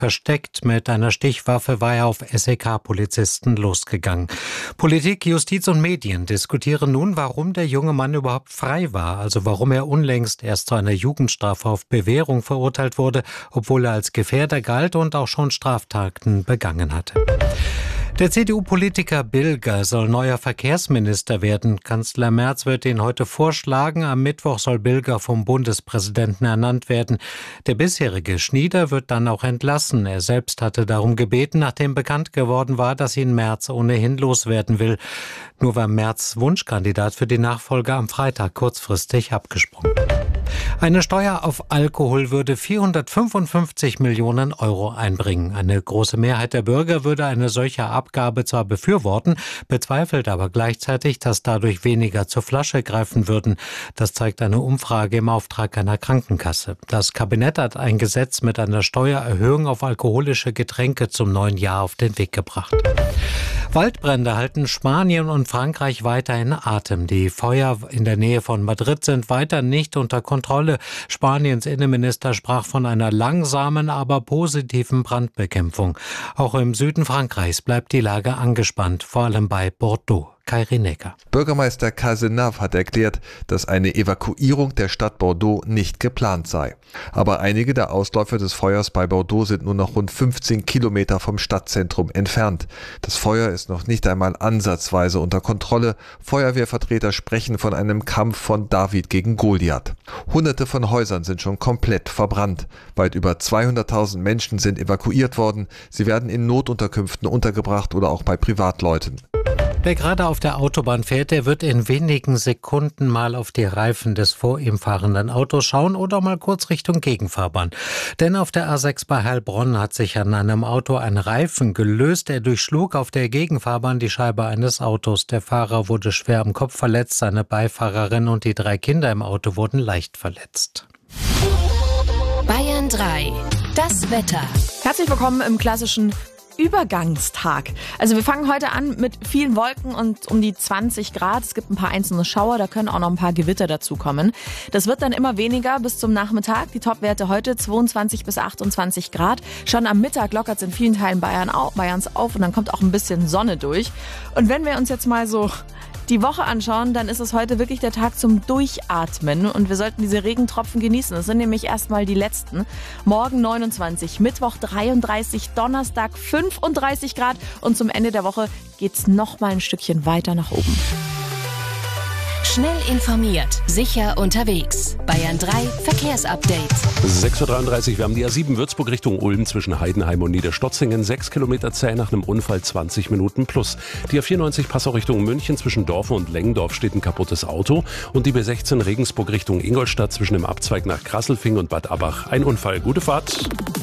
Versteckt mit einer Stichwaffe war er auf SEK-Polizisten losgegangen. Politik, Justiz und Medien diskutieren nun, warum der junge Mann überhaupt frei war. Also warum er unlängst erst zu einer Jugendstrafe auf Bewährung verurteilt wurde, obwohl er als Gefährder galt und auch schon Straftaten begangen hatte. Der CDU-Politiker Bilger soll neuer Verkehrsminister werden. Kanzler Merz wird ihn heute vorschlagen. Am Mittwoch soll Bilger vom Bundespräsidenten ernannt werden. Der bisherige Schnieder wird dann auch entlassen. Er selbst hatte darum gebeten, nachdem bekannt geworden war, dass ihn Merz ohnehin loswerden will. Nur war Merz Wunschkandidat für die Nachfolge am Freitag kurzfristig abgesprungen. Eine Steuer auf Alkohol würde 455 Millionen Euro einbringen. Eine große Mehrheit der Bürger würde eine solche Abgabe zwar befürworten, bezweifelt aber gleichzeitig, dass dadurch weniger zur Flasche greifen würden. Das zeigt eine Umfrage im Auftrag einer Krankenkasse. Das Kabinett hat ein Gesetz mit einer Steuererhöhung auf alkoholische Getränke zum neuen Jahr auf den Weg gebracht. Waldbrände halten Spanien und Frankreich weiter in Atem. Die Feuer in der Nähe von Madrid sind weiter nicht unter Kontrolle. Spaniens Innenminister sprach von einer langsamen, aber positiven Brandbekämpfung. Auch im Süden Frankreichs bleibt die Lage angespannt, vor allem bei Bordeaux. Kai Rinecker. Bürgermeister Cazenave hat erklärt, dass eine Evakuierung der Stadt Bordeaux nicht geplant sei. Aber einige der Ausläufer des Feuers bei Bordeaux sind nur noch rund 15 Kilometer vom Stadtzentrum entfernt. Das Feuer ist noch nicht einmal ansatzweise unter Kontrolle. Feuerwehrvertreter sprechen von einem Kampf von David gegen Goliath. Hunderte von Häusern sind schon komplett verbrannt. Weit über 200.000 Menschen sind evakuiert worden. Sie werden in Notunterkünften untergebracht oder auch bei Privatleuten. Wer gerade auf der Autobahn fährt, der wird in wenigen Sekunden mal auf die Reifen des vor ihm fahrenden Autos schauen oder mal kurz Richtung Gegenfahrbahn. Denn auf der A6 bei Heilbronn hat sich an einem Auto ein Reifen gelöst. Er durchschlug auf der Gegenfahrbahn die Scheibe eines Autos. Der Fahrer wurde schwer am Kopf verletzt, seine Beifahrerin und die 3 Kinder im Auto wurden leicht verletzt. Bayern 3. Das Wetter. Herzlich willkommen im klassischen Übergangstag. Also wir fangen heute an mit vielen Wolken und um die 20 Grad. Es gibt ein paar einzelne Schauer, da können auch noch ein paar Gewitter dazukommen. Das wird dann immer weniger bis zum Nachmittag. Die Topwerte heute 22 bis 28 Grad. Schon am Mittag lockert es in vielen Teilen Bayerns auf und dann kommt auch ein bisschen Sonne durch. Und wenn wir uns jetzt mal so die Woche anschauen, dann ist es heute wirklich der Tag zum Durchatmen und wir sollten diese Regentropfen genießen. Das sind nämlich erstmal die letzten. Morgen 29, Mittwoch 33, Donnerstag 35 Grad und zum Ende der Woche geht's noch mal ein Stückchen weiter nach oben. Schnell informiert, sicher unterwegs. Bayern 3 Verkehrsupdate. 6.33 Uhr, wir haben die A7 Würzburg Richtung Ulm zwischen Heidenheim und Niederstotzingen. 6 Kilometer zäh nach einem Unfall, 20 Minuten plus. Die A94 Passau Richtung München zwischen Dorfen und Lengendorf steht ein kaputtes Auto. Und die B16 Regensburg Richtung Ingolstadt zwischen dem Abzweig nach Krasselfing und Bad Abbach. Ein Unfall. Gute Fahrt.